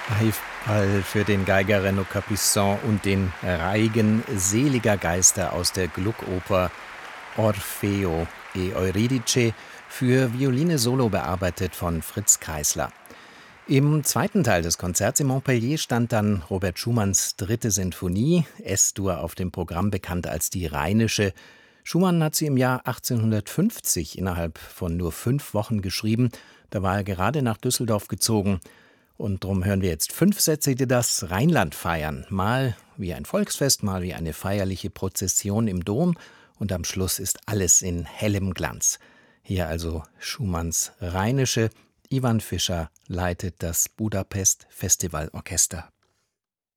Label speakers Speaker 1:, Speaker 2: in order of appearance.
Speaker 1: Beifall für den Geiger Renaud Capuçon und den Reigen seliger Geister aus der Gluckoper Orfeo e Euridice für Violine solo bearbeitet von Fritz Kreisler. Im zweiten Teil des Konzerts in Montpellier stand dann Robert Schumanns 3. Sinfonie, S-Dur auf dem Programm, bekannt als die Rheinische. Schumann hat sie im Jahr 1850 innerhalb von nur 5 Wochen geschrieben. Da war er gerade nach Düsseldorf gezogen. Und darum hören wir jetzt 5 Sätze, die das Rheinland feiern. Mal wie ein Volksfest, mal wie eine feierliche Prozession im Dom. Und am Schluss ist alles in hellem Glanz. Hier also Schumanns Rheinische. Ivan Fischer leitet das Budapest Festivalorchester.